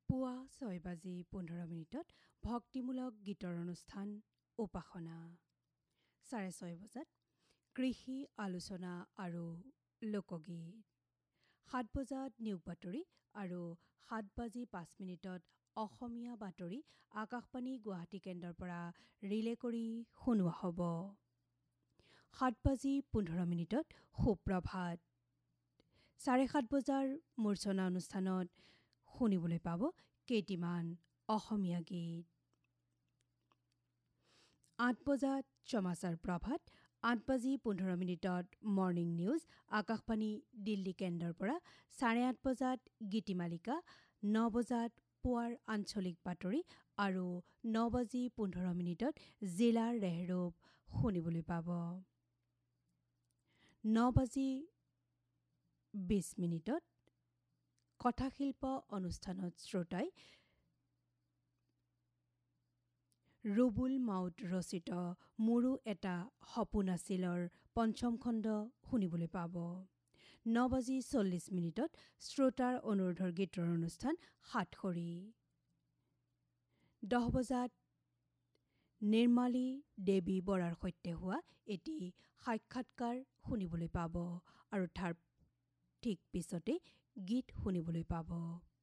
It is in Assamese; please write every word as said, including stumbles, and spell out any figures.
পুৱা ছয় বাজি পোন্ধৰ মিনিটত ভক্তিমূলক গীতৰ অনুষ্ঠান উপাসনা। চাৰে ছয় বজাত কৃষি আলোচনা আৰু লোকগীত। সাত বজাত নিয়োগ বাতৰি আৰু সাত বাজি পাঁচ মিনিটত অসমীয়া বাতৰি আকাশবাণী গুৱাহাটী কেন্দ্ৰৰ পৰা ৰিলে কৰি শুনোৱা হ'ব। সাত বাজি পোন্ধৰ মিনিটত সুপ্ৰভাত। চাৰে সাত বজাৰ মূৰ্ছনা অনুষ্ঠানত শুনিবলৈ পাব কেইটিমান অসমীয়া গীত। আঠ বজাত সমাচাৰ প্ৰভাত, আঠ বাজি পোন্ধৰ মিনিটত মৰ্ণিং নিউজ আকাশবাণী দিল্লী কেন্দ্ৰৰ পৰা, চাৰে আঠ বজাত গীতিমালিকা, ন বজাত পুৱাৰ আঞ্চলিক বাতৰি আৰু ন বাজি পোন্ধৰ মিনিটত জিলাৰ ৰেহৰূপ শুনিবলৈ পাব। ন বাজি বিশ মিনিটত কথাশিল্প অনুষ্ঠানত শ্ৰোতাই ৰুবুল মাউত ৰচিত মোৰো এটা সপোন আছিলৰ পঞ্চম খণ্ড শুনিবলৈ পাব। ন বাজি চল্লিছ মিনিটত শ্ৰোতাৰ অনুৰোধৰ গীতৰ অনুষ্ঠান সাতসৰী। দহ বজাত নিৰ্মালী দেৱী বৰাৰ সৈতে হোৱা এটি সাক্ষাৎকাৰ শুনিবলৈ পাব আৰু তাৰ ঠিক পিছতে গীত শুনিবলৈ পাব।